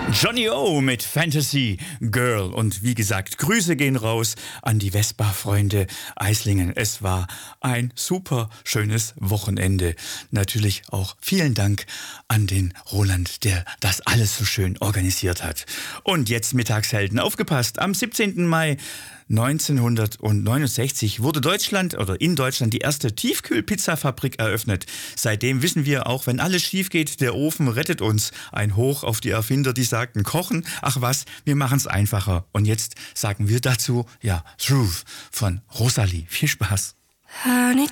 Johnny O mit Fantasy Girl. Und wie gesagt, Grüße gehen raus an die Vespa-Freunde Eislingen. Es war ein super schönes Wochenende. Natürlich auch vielen Dank an den Roland, der das alles so schön organisiert hat. Und jetzt Mittagshelden. Aufgepasst, am 17. Mai 1969 wurde in Deutschland die erste Tiefkühlpizzafabrik eröffnet. Seitdem wissen wir auch, wenn alles schief geht, der Ofen rettet uns. Ein Hoch auf die Erfinder, die sagten, kochen, ach was, wir machen es einfacher. Und jetzt sagen wir dazu, Truth von Rosalie. Viel Spaß. Honey